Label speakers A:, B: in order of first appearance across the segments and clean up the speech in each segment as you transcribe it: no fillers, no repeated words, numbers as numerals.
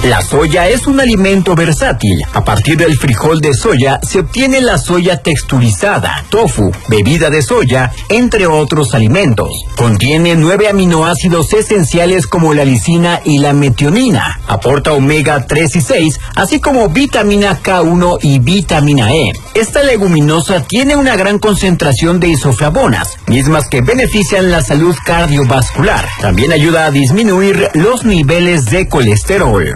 A: La soya es un alimento versátil. A partir del frijol de soya se obtiene la soya texturizada, tofu, bebida de soya, entre otros alimentos. Contiene 9 aminoácidos esenciales como la lisina y la metionina. Aporta omega 3 y 6, así como vitamina K1 y vitamina E. Esta leguminosa tiene una gran concentración de isoflavonas, mismas que benefician la salud cardiovascular. También ayuda a disminuir los niveles de colesterol.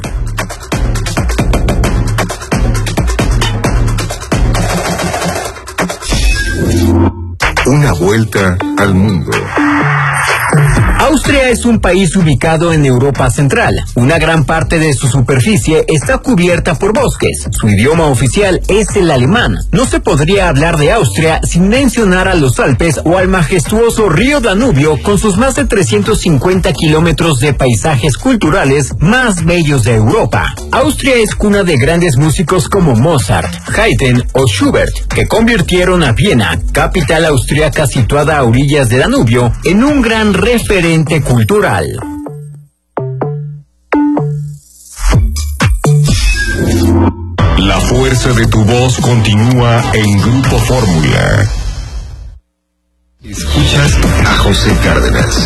B: Una vuelta al mundo.
A: Austria es un país ubicado en Europa Central. Una gran parte de su superficie está cubierta por bosques. Su idioma oficial es el alemán. No se podría hablar de Austria sin mencionar a los Alpes o al majestuoso río Danubio con sus más de 350 kilómetros de paisajes culturales más bellos de Europa. Austria es cuna de grandes músicos como Mozart, Haydn o Schubert, que convirtieron a Viena, capital austriaca situada a orillas de Danubio, en un gran referente cultural.
B: La fuerza de tu voz continúa en Grupo Fórmula. Escuchas a José Cárdenas.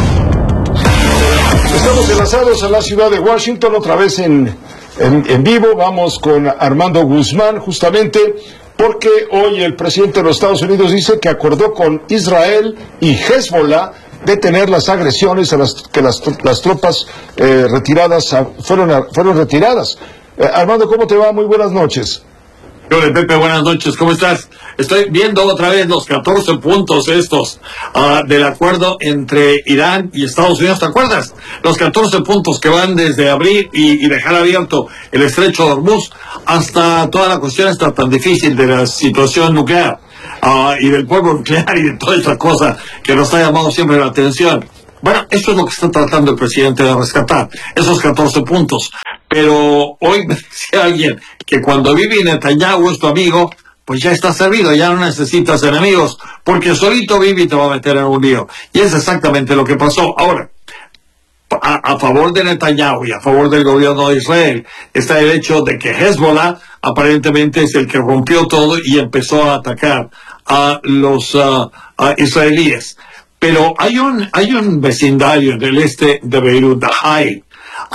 C: Estamos enlazados a la ciudad de Washington, otra vez en vivo. Vamos con Armando Guzmán, justamente porque hoy el presidente de los Estados Unidos dice que acordó con Israel y Hezbollah detener las agresiones a las tropas retiradas fueron retiradas. Armando, ¿cómo te va? Muy buenas noches.
D: Hola, Pepe, buenas noches, ¿cómo estás? Estoy viendo otra vez los 14 puntos estos del acuerdo entre Irán y Estados Unidos, ¿te acuerdas? Los 14 puntos que van desde abrir y dejar abierto el estrecho de Hormuz hasta toda la cuestión esta tan difícil de la situación nuclear. Y del pueblo nuclear y de toda esta cosa que nos ha llamado siempre la atención. Bueno, eso es lo que está tratando el presidente de rescatar, esos 14 puntos. Pero hoy me decía alguien que cuando Bibi Netanyahu es tu amigo, pues ya está servido, ya no necesitas enemigos, porque solito Bibi te va a meter en un lío. Y es exactamente lo que pasó. Ahora, a favor de Netanyahu y a favor del gobierno de Israel está el hecho de que Hezbollah aparentemente es el que rompió todo y empezó a atacar a los israelíes. Pero hay un vecindario en el este de Beirut, Dahai,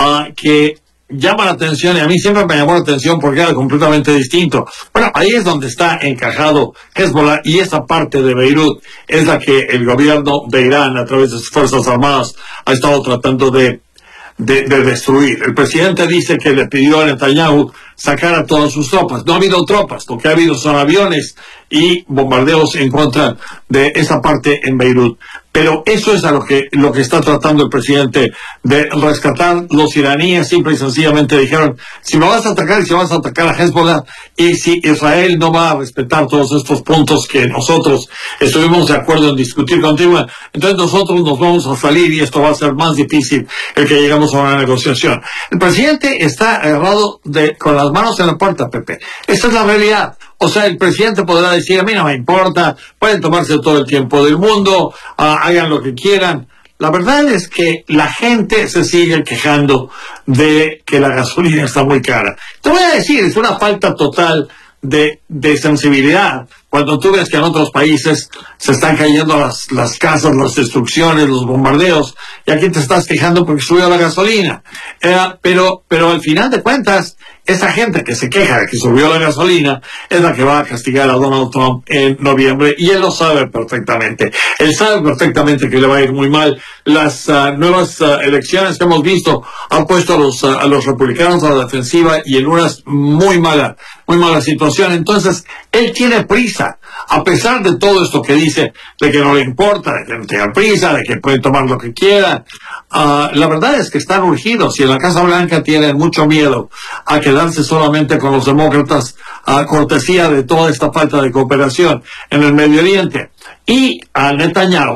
D: que llama la atención, y a mí siempre me llamó la atención porque era completamente distinto. Bueno, ahí es donde está encajado Hezbollah, y esa parte de Beirut es la que el gobierno de Irán, a través de sus fuerzas armadas, ha estado tratando de destruir. El presidente dice que le pidió a Netanyahu sacar a todas sus tropas. No ha habido tropas, lo que ha habido son aviones y bombardeos en contra de esa parte en Beirut. Pero eso es a lo que está tratando el presidente de rescatar. Los iraníes simple y sencillamente dijeron, si me vas a atacar y si vas a atacar a Hezbollah, y si Israel no va a respetar todos estos puntos que nosotros estuvimos de acuerdo en discutir contigo, entonces nosotros nos vamos a salir y esto va a ser más difícil el que lleguemos a una negociación. El presidente está agarrado con las manos en la puerta, Pepe. Esa es la realidad. O sea, el presidente podrá decir, a mí no me importa, pueden tomarse todo el tiempo del mundo, hagan lo que quieran. La verdad es que la gente se sigue quejando de que la gasolina está muy cara. Te voy a decir, es una falta total de sensibilidad. Cuando tú ves que en otros países se están cayendo las casas, las destrucciones, los bombardeos, y aquí te estás quejando porque subió la gasolina. Pero al final de cuentas, esa gente que se queja de que subió la gasolina es la que va a castigar a Donald Trump en noviembre, y él lo sabe perfectamente. Él sabe perfectamente que le va a ir muy mal. Las nuevas elecciones que hemos visto han puesto a los republicanos a la defensiva y en una muy mala situación. Entonces, él tiene prisa, a pesar de todo esto que dice, de que no le importa, de que no tenga prisa, de que puede tomar lo que quiera. La verdad es que están urgidos, y en la Casa Blanca tienen mucho miedo a quedarse solamente con los demócratas a cortesía de toda esta falta de cooperación en el Medio Oriente. Y a Netanyahu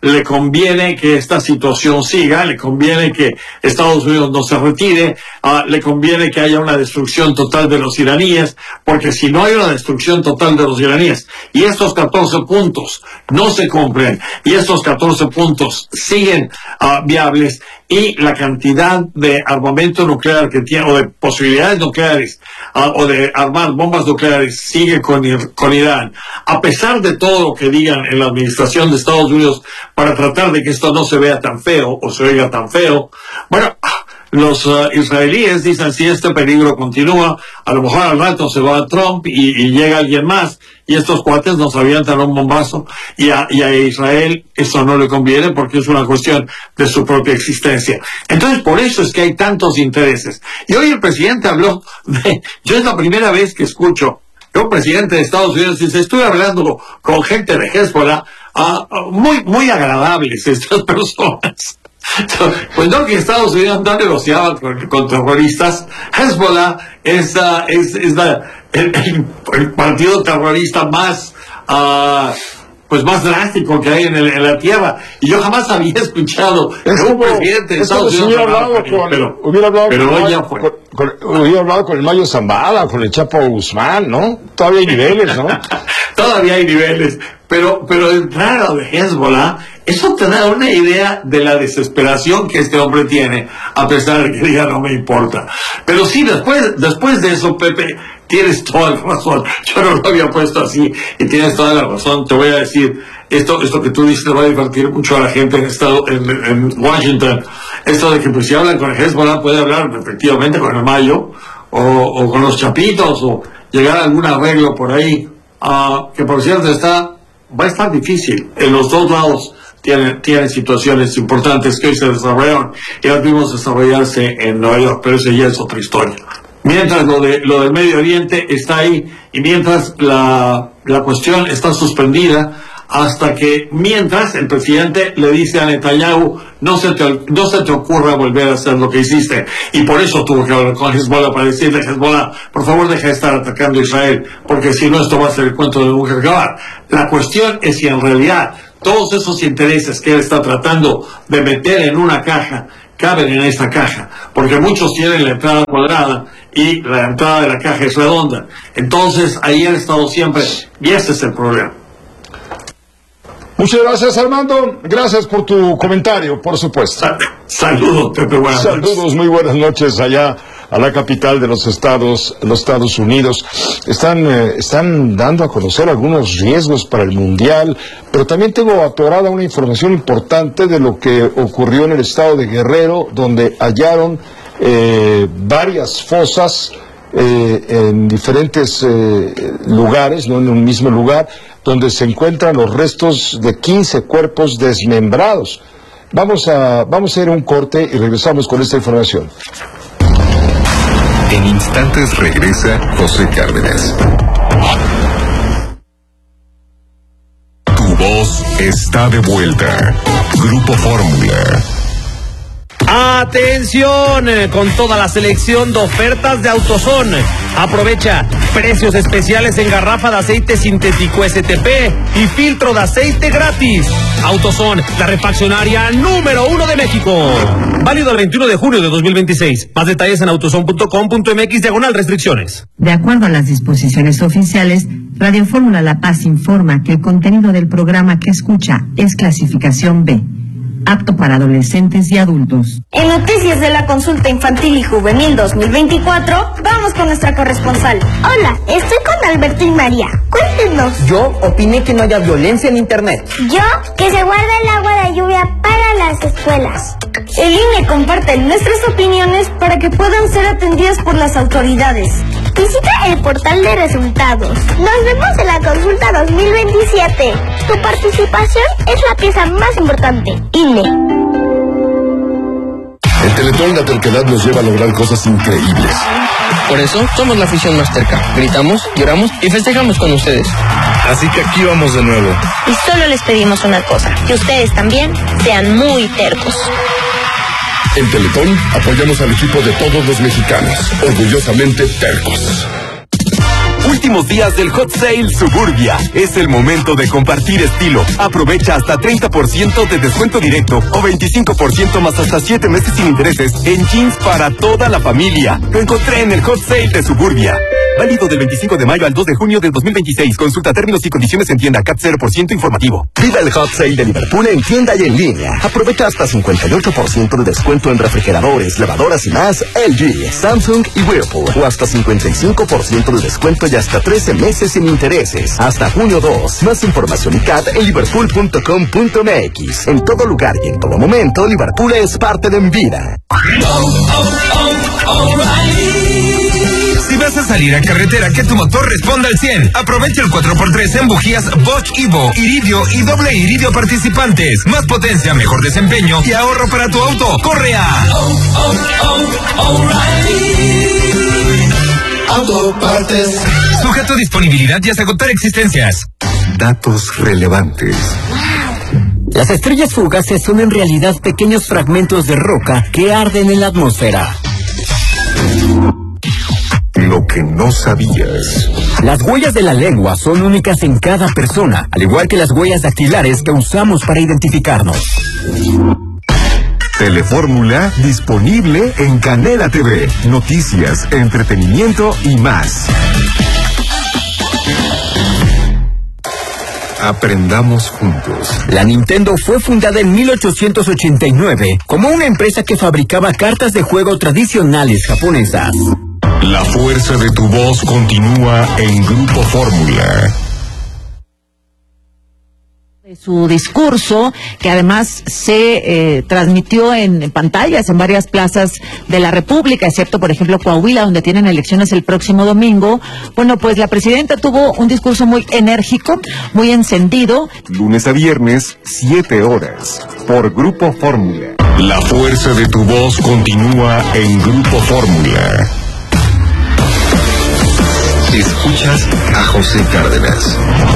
D: le conviene que esta situación siga, le conviene que Estados Unidos no se retire, le conviene que haya una destrucción total de los iraníes, porque si no hay una destrucción total de los iraníes y estos 14 puntos no se cumplen y estos 14 puntos siguen viables y la cantidad de armamento nuclear que tiene, o de posibilidades nucleares, o de armar bombas nucleares, sigue con Irán, a pesar de todo lo que digan en la administración de Estados Unidos para tratar de que esto no se vea tan feo o se oiga tan feo, bueno, los israelíes dicen, si este peligro continúa, a lo mejor al rato se va Trump y llega alguien más, y estos cuates nos avientan un bombazo, y a Israel eso no le conviene porque es una cuestión de su propia existencia. Entonces, por eso es que hay tantos intereses. Y hoy el presidente habló yo es la primera vez que escucho que un presidente de Estados Unidos dice, estuve hablando con gente de Hezbollah, muy agradables estas personas. Pues no, que Estados Unidos no negociaba con terroristas. Hezbollah es el partido terrorista más más drástico que hay en la tierra, y yo jamás había escuchado que un presidente de Estados Unidos
C: hubiera hablado con el Mayo Zambada, con el Chapo Guzmán, ¿no? Todavía hay niveles, ¿no?
D: Todavía hay niveles, pero entrar a de Hezbollah, eso te da una idea de la desesperación que este hombre tiene, a pesar de que diga no me importa. Pero sí, después de eso, Pepe, tienes toda la razón. Yo no lo había puesto así, y tienes toda la razón. Te voy a decir, esto que tú dices va a divertir mucho a la gente en Washington. Esto de que pues si hablan con el Hezbollah, puede hablar efectivamente con el Mayo, o con los Chapitos, o llegar a algún arreglo por ahí, que por cierto va a estar difícil. En los dos lados tienen situaciones importantes que hoy se desarrollaron y las vimos desarrollarse en Nueva York, pero esa ya es otra historia. Mientras lo del Medio Oriente está ahí, y mientras la cuestión está suspendida, hasta que mientras el presidente le dice a Netanyahu, no se te ocurra volver a hacer lo que hiciste, y por eso tuvo que hablar con Hezbollah para decirle, Hezbollah, por favor deja de estar atacando a Israel, porque si no esto va a ser el cuento de nunca acabar. La cuestión es si en realidad todos esos intereses que él está tratando de meter en una caja caben en esta caja, porque muchos tienen la entrada cuadrada y la entrada de la caja es redonda. Entonces ahí han estado siempre, y ese es el problema.
C: Muchas gracias, Armando. Gracias por tu comentario, por supuesto.
D: Saludos, Pepe. Buenas noches.
C: Saludos, muy buenas noches allá a la capital de los Estados Unidos. Están dando a conocer algunos riesgos para el Mundial, pero también tengo atorada una información importante de lo que ocurrió en el estado de Guerrero, donde hallaron varias fosas en diferentes lugares, no en un mismo lugar, donde se encuentran los restos de 15 cuerpos desmembrados. Vamos a ir a un corte y regresamos con esta información.
B: En instantes regresa José Cárdenas. Tu voz está de vuelta. Grupo Fórmula.
E: ¡Atención! Con toda la selección de ofertas de AutoZone. Aprovecha precios especiales en garrafa de aceite sintético STP y filtro de aceite gratis. AutoZone, la refaccionaria número 1 de México. Válido el 21 de junio de 2026. Más detalles en autozone.com.mx/restricciones.
F: De acuerdo a las disposiciones oficiales, Radio Fórmula La Paz informa que el contenido del programa que escucha es clasificación B, apto para adolescentes y adultos.
G: En Noticias de la Consulta Infantil y Juvenil 2024, vamos con nuestra corresponsal. Hola, estoy con Alberto y María. Cuéntenos.
H: Yo opiné que no haya violencia en Internet.
G: Yo, que se guarde el agua de lluvia para las escuelas. El INE comparte nuestras opiniones para que puedan ser atendidas por las autoridades. Visita el portal de resultados. Nos vemos en la consulta 2027. Tu participación es la pieza más importante. INE.
I: El Teletón La Terquedad nos lleva a lograr cosas increíbles.
H: Por eso somos la afición más terca. Gritamos, lloramos y festejamos con ustedes.
I: Así que aquí vamos de nuevo.
G: Y solo les pedimos una cosa, que ustedes también sean muy tercos.
I: En Teletón apoyamos al equipo de todos los mexicanos, orgullosamente tercos.
J: Últimos días del Hot Sale Suburbia. Es el momento de compartir estilo. Aprovecha hasta 30% de descuento directo o 25% más hasta 7 meses sin intereses en jeans para toda la familia. Lo encontré en el Hot Sale de Suburbia. Válido del 25 de mayo al 2 de junio del 2026. Consulta términos y condiciones en tienda. CAT 0% informativo.
K: Viva el Hot Sale de Liverpool en tienda y en línea. Aprovecha hasta 58% de descuento en refrigeradores, lavadoras y más LG, Samsung y Whirlpool. O hasta 55% de descuento y hasta 13 meses sin intereses. Hasta junio 2. Más información y CAT en liverpool.com.mx. En todo lugar y en todo momento, Liverpool es parte de mi vida.
L: Si vas a salir a carretera, que tu motor responda al 100. Aprovecha el 4x3 en bujías Bosch Evo, Iridio y doble Iridio participantes. Más potencia, mejor desempeño y ahorro para tu auto. ¡Corre a Autopartes! Sujeto a disponibilidad y hasta agotar existencias.
B: Datos relevantes.
A: Las estrellas fugaces son en realidad pequeños fragmentos de roca que arden en la atmósfera.
B: Lo que no sabías.
A: Las huellas de la lengua son únicas en cada persona, al igual que las huellas dactilares que usamos para identificarnos.
B: Telefórmula disponible en Canela TV. Noticias, entretenimiento y más. Aprendamos juntos.
A: La Nintendo fue fundada en 1889 como una empresa que fabricaba cartas de juego tradicionales japonesas.
B: La fuerza de tu voz continúa en Grupo Fórmula.
M: Su discurso, que además se transmitió en pantallas en varias plazas de la República, excepto por ejemplo Coahuila, donde tienen elecciones el próximo domingo. Bueno, pues la presidenta tuvo un discurso muy enérgico, muy encendido.
B: Lunes a viernes, 7 horas, por Grupo Fórmula. La fuerza de tu voz continúa en Grupo Fórmula. Escuchas a José Cárdenas.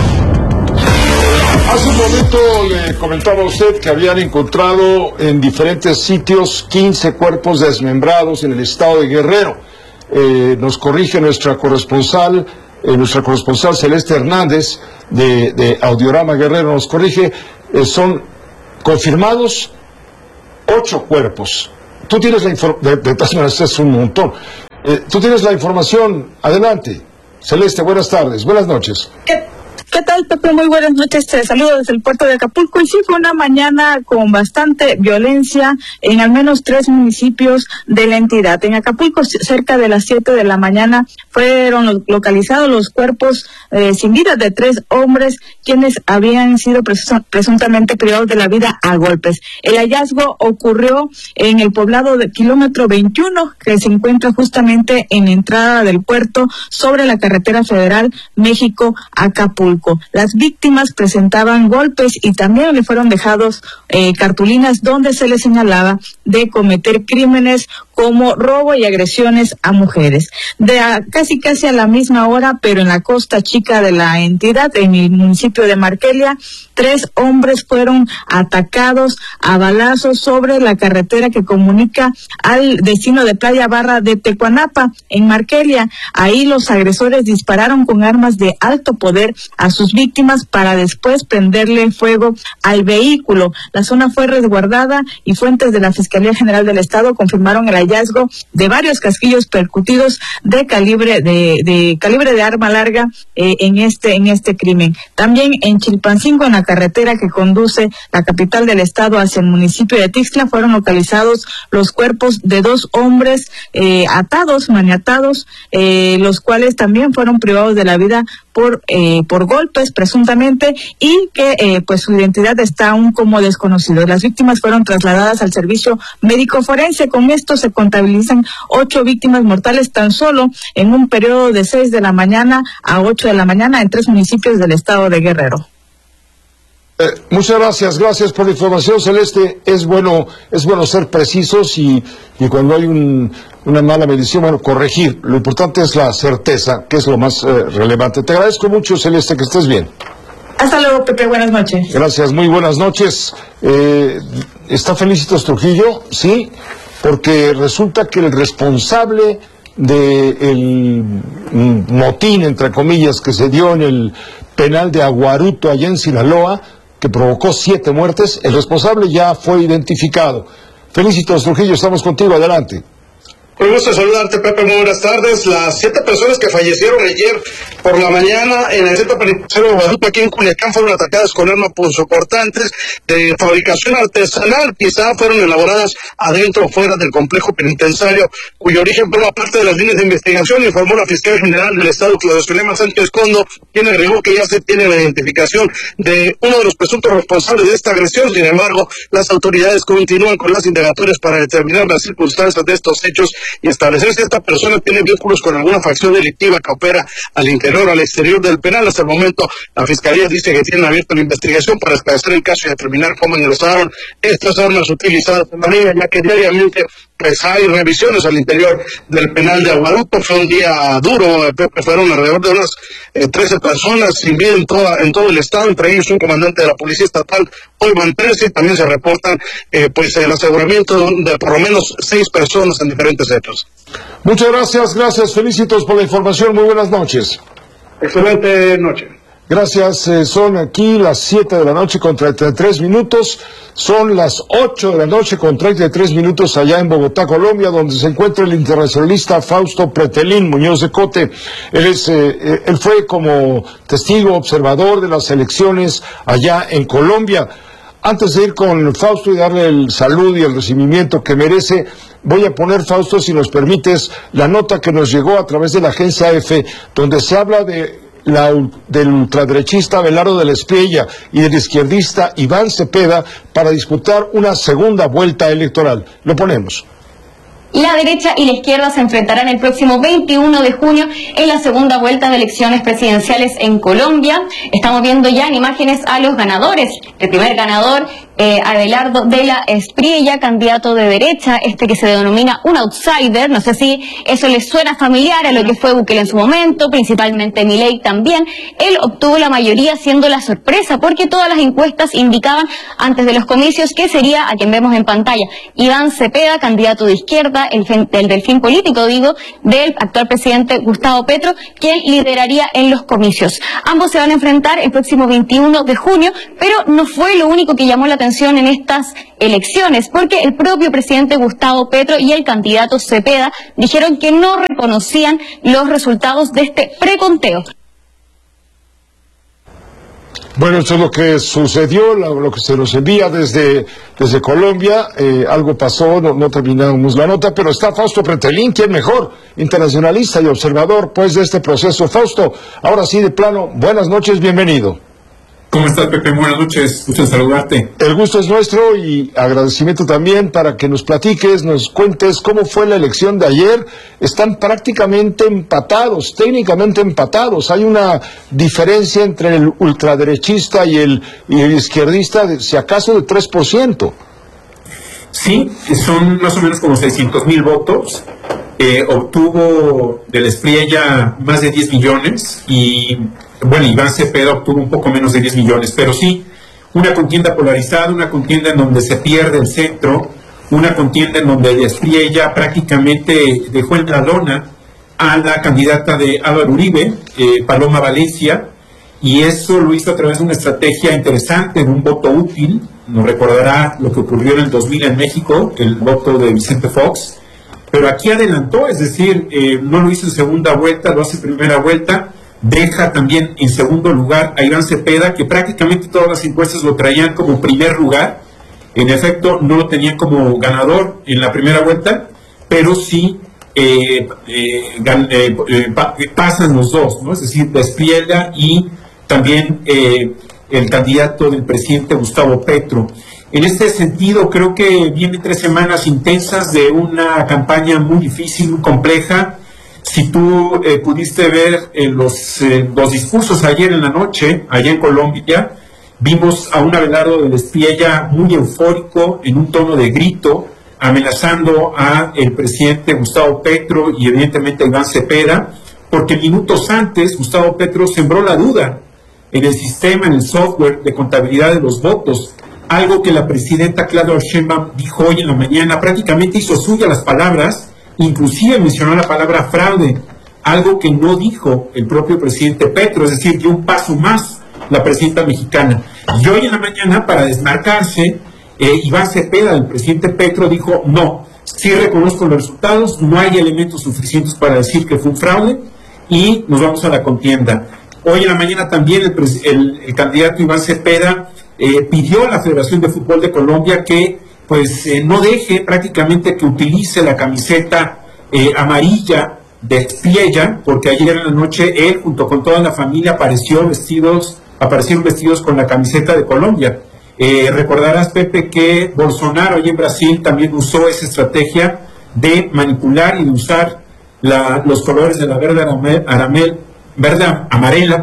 C: Hace un momento le comentaba a usted que habían encontrado en diferentes sitios 15 cuerpos desmembrados en el estado de Guerrero. Nos corrige nuestra corresponsal Celeste Hernández de Audiorama Guerrero, nos corrige, son confirmados 8 cuerpos. Tú tienes la información, de todas maneras es un montón. Tú tienes la información, adelante. Celeste, buenas tardes, buenas noches.
N: ¿Qué tal, Pepe? Muy buenas noches. Te saludo desde el puerto de Acapulco. Y sí, fue una mañana con bastante violencia en al menos 3 municipios de la entidad. En Acapulco, cerca de las 7 de la mañana, fueron localizados los cuerpos sin vida de 3 hombres quienes habían sido presuntamente privados de la vida a golpes. El hallazgo ocurrió en el poblado de kilómetro 21, que se encuentra justamente en la entrada del puerto sobre la carretera federal México-Acapulco. Las víctimas presentaban golpes y también le fueron dejados cartulinas donde se les señalaba de cometer crímenes como robo y agresiones a mujeres. Casi a la misma hora, pero en la costa chica de la entidad, en el municipio de Marquelia, 3 hombres fueron atacados a balazos sobre la carretera que comunica al destino de Playa Barra de Tecuanapa, en Marquelia. Ahí los agresores dispararon con armas de alto poder a sus víctimas para después prenderle fuego al vehículo. La zona fue resguardada y fuentes de la Fiscalía General del Estado confirmaron el hallazgo de varios casquillos percutidos de calibre de arma larga en este crimen. También en Chilpancingo, en la carretera que conduce la capital del estado hacia el municipio de Tixla, fueron localizados los cuerpos de 2 hombres maniatados, los cuales también fueron privados de la vida por golpes presuntamente, y que pues su identidad está aún como desconocido. Las víctimas fueron trasladadas al servicio médico forense. Con esto se contabilizan 8 víctimas mortales tan solo en un periodo de 6 de la mañana a 8 de la mañana en 3 municipios del estado de Guerrero.
C: Muchas gracias por la información, Celeste. Es bueno ser precisos y cuando hay una mala medición, bueno, corregir. Lo importante es la certeza, que es lo más relevante. Te agradezco mucho, Celeste, que estés bien.
N: Hasta luego, Pepe, buenas noches.
C: Gracias, muy buenas noches. ¿Está Felicitos Trujillo? Sí, porque resulta que el responsable del motín, entre comillas, que se dio en el penal de Aguaruto, allá en Sinaloa, que provocó 7 muertes, el responsable ya fue identificado. Felicitos, Trujillo, estamos contigo, adelante.
O: Un gusto saludarte, Pepe, muy buenas tardes. Las 7 personas que fallecieron ayer por la mañana en el centro penitenciario de Guadalupe, aquí en Culiacán, fueron atacadas con armas punzocortantes de fabricación artesanal. Quizá fueron elaboradas adentro o fuera del complejo penitenciario, cuyo origen forma parte de las líneas de investigación, informó la Fiscalía General del Estado, Claudia Zulema Sánchez Condo, quien agregó que ya se tiene la identificación de uno de los presuntos responsables de esta agresión. Sin embargo, las autoridades continúan con las indagatorias para determinar las circunstancias de estos hechos y establecer si esta persona tiene vínculos con alguna facción delictiva que opera al interior o al exterior del penal. Hasta el momento, la Fiscalía dice que tiene abierta la investigación para esclarecer el caso y determinar cómo ingresaron estas armas utilizadas en la línea, ya que diariamente pues hay revisiones al interior del penal de Aguaruto. Fue un día duro, Pepe, fueron alrededor de unas 13 personas sin vida en todo el estado, entre ellos un comandante de la Policía Estatal. Hoy van 13 y también se reportan el aseguramiento de por lo menos 6 personas en diferentes hechos.
C: Muchas gracias, felicitos por la información, muy buenas noches.
O: Excelente noche.
C: Gracias, son aquí las 7 de la noche con 33 minutos, son las 8 de la noche con 33 minutos allá en Bogotá, Colombia, donde se encuentra el internacionalista Fausto Pretelín Muñoz de Cote. Él fue como testigo observador de las elecciones allá en Colombia. Antes de ir con Fausto y darle el saludo y el recibimiento que merece, voy a poner, Fausto, si nos permites, la nota que nos llegó a través de la agencia EFE, donde se habla del ultraderechista Abelardo de la Espriella y del izquierdista Iván Cepeda para disputar una segunda vuelta electoral. Lo ponemos.
P: La derecha y la izquierda se enfrentarán el próximo 21 de junio en la segunda vuelta de elecciones presidenciales en Colombia. Estamos viendo ya en imágenes a los ganadores. El primer ganador, Abelardo de la Espriella, candidato de derecha, que se denomina un outsider. No sé si eso les suena familiar a lo que fue Bukele en su momento, principalmente Milei también. Él obtuvo la mayoría, siendo la sorpresa, porque todas las encuestas indicaban antes de los comicios que sería a quien vemos en pantalla, Iván Cepeda, candidato de izquierda, el delfín político, del actual presidente Gustavo Petro, quien lideraría en los comicios. Ambos se van a enfrentar el próximo 21 de junio, pero no fue lo único que llamó la atención en estas elecciones, porque el propio presidente Gustavo Petro y el candidato Cepeda dijeron que no reconocían los resultados de este preconteo.
C: Bueno, esto es lo que sucedió, lo que se nos envía desde Colombia. Algo pasó, no terminamos la nota, pero está Fausto Pretelín, quien mejor, internacionalista y observador pues de este proceso. Fausto, ahora sí de plano, buenas noches, bienvenido.
Q: ¿Cómo estás, Pepe? Buenas noches, gusto en saludarte.
C: El gusto es nuestro y agradecimiento también para que nos platiques, nos cuentes cómo fue la elección de ayer. Están prácticamente empatados, técnicamente empatados. Hay una diferencia entre el ultraderechista y el izquierdista, si acaso de 3%.
Q: Sí, son más o menos como 600,000 votos. Obtuvo de la Espriella más de 10 millones y, bueno, Iván Cepeda obtuvo un poco menos de 10 millones, pero sí, una contienda polarizada, una contienda en donde se pierde el centro, una contienda en donde la Espriella prácticamente dejó en la lona a la candidata de Álvaro Uribe, Paloma Valencia, y eso lo hizo a través de una estrategia interesante, de un voto útil. Nos recordará lo que ocurrió en el 2000 en México, el voto de Vicente Fox, pero aquí adelantó, es decir, no lo hizo en segunda vuelta, lo hace en primera vuelta, deja también en segundo lugar a Iván Cepeda, que prácticamente todas las encuestas lo traían como primer lugar. En efecto, no lo tenían como ganador en la primera vuelta, pero sí pasan los dos, ¿no? Es decir, la Espriella y también el candidato del presidente Gustavo Petro. En este sentido, creo que vienen 3 semanas intensas de una campaña muy difícil, muy compleja. Si tú pudiste ver los discursos ayer en la noche, allá en Colombia, vimos a un Abelardo de la Espriella muy eufórico, en un tono de grito, amenazando a el presidente Gustavo Petro y evidentemente a Iván Cepeda, porque minutos antes Gustavo Petro sembró la duda en el sistema, en el software de contabilidad de los votos, algo que la presidenta Claudia Sheinbaum dijo hoy en la mañana, prácticamente hizo suya las palabras inclusive mencionó la palabra fraude, algo que no dijo el propio presidente Petro, es decir, dio un paso más la presidenta mexicana. Y hoy en la mañana, para desmarcarse, Iván Cepeda, el presidente Petro, dijo: no, sí reconozco los resultados, no hay elementos suficientes para decir que fue un fraude y nos vamos a la contienda. Hoy en la mañana también el candidato Iván Cepeda pidió a la Federación de Fútbol de Colombia que pues no deje prácticamente que utilice la camiseta amarilla de Espiella, porque ayer en la noche él junto con toda la familia aparecieron vestidos con la camiseta de Colombia. Recordarás, Pepe, que Bolsonaro allí en Brasil también usó esa estrategia de manipular y de usar los colores de la verde amarela,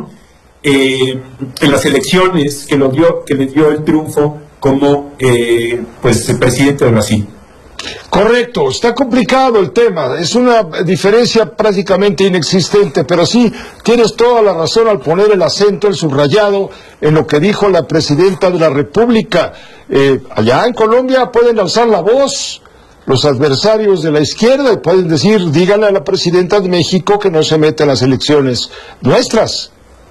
Q: en las elecciones que le dio el triunfo como el presidente de Brasil.
C: Correcto, está complicado el tema, es una diferencia prácticamente inexistente, pero sí, tienes toda la razón al poner el acento, el subrayado, en lo que dijo la presidenta de la República. Allá en Colombia pueden alzar la voz los adversarios de la izquierda y pueden decir: díganle a la presidenta de México que no se mete en las elecciones nuestras.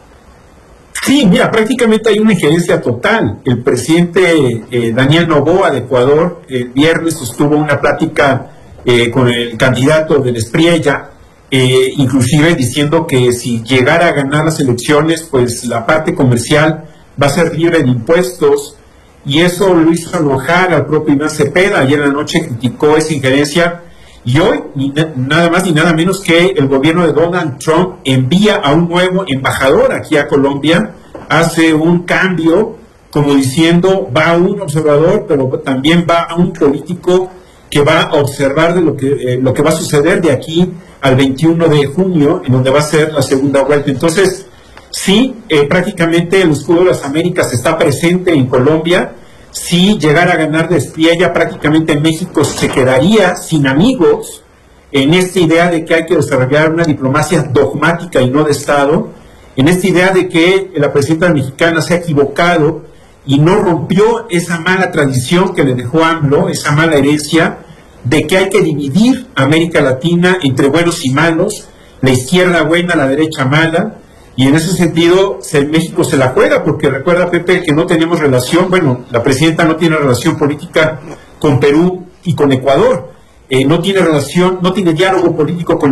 Q: Sí, mira, prácticamente hay una injerencia total. El presidente Daniel Noboa de Ecuador el viernes sostuvo una plática con el candidato del Espriella, inclusive diciendo que si llegara a ganar las elecciones, pues la parte comercial va a ser libre de impuestos, y eso lo hizo enojar al propio Iván Cepeda. Ayer en la noche criticó esa injerencia, y hoy nada más ni nada menos que el gobierno de Donald Trump envía a un nuevo embajador aquí a Colombia, hace un cambio, como diciendo: va un observador, pero también va a un político que va a observar de lo que va a suceder de aquí al 21 de junio, en donde va a ser la segunda vuelta. Entonces, sí, prácticamente el escudo de las Américas está presente en Colombia. Si llegara a ganar de Espiella, prácticamente México se quedaría sin amigos en esta idea de que hay que desarrollar una diplomacia dogmática y no de Estado, en esta idea de que la presidenta mexicana se ha equivocado y no rompió esa mala tradición que le dejó AMLO, esa mala herencia de que hay que dividir América Latina entre buenos y malos, la izquierda buena, la derecha mala. Y en ese sentido, México se la juega, porque recuerda, Pepe, que no tenemos relación, la presidenta no tiene relación política con Perú y con Ecuador, no tiene diálogo político con